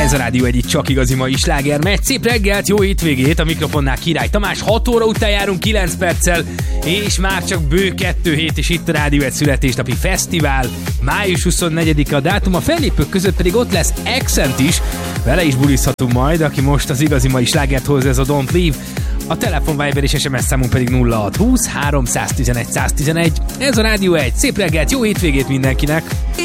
Ez a Rádió egyik csak igazi mai sláger megy. Szép reggelt, jó hétvégét, a mikrofonnál Király Tamás. 6 óra után járunk 9 perccel, és már csak bő 2 hét, és itt a Rádió egy születésnapi fesztivál. Május 24-e a dátum, a fellépők között pedig ott lesz Accent is. Vele is bulizhatunk majd, aki most az igazi mai slágert hoz, ez a Don't Leave. A telefon, Viber és SMS számunk pedig 0620 311 111. Ez a Rádió egy. Szép reggelt, jó hétvégét mindenkinek!